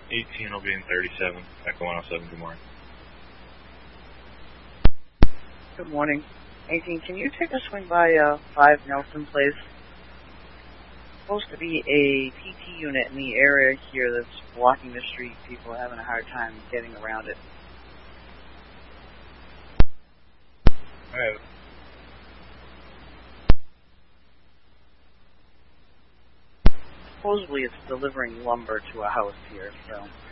18 will be in 37. Echo 107, good morning. Good morning. 18, can you take a swing by 5 Nelson Place? Supposed to be a PT unit in the area here that's blocking the street. People are having a hard time getting around it. Alright. Supposedly it's delivering lumber to a house here, so